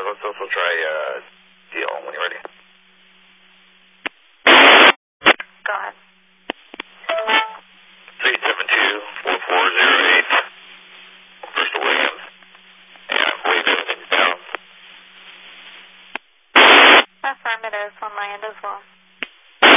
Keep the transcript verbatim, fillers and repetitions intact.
let's also try uh, deal when you're ready. Go ahead. three seven two, four four zero eight. First Williams. And I believe everything's down. Affirmative on my end as well.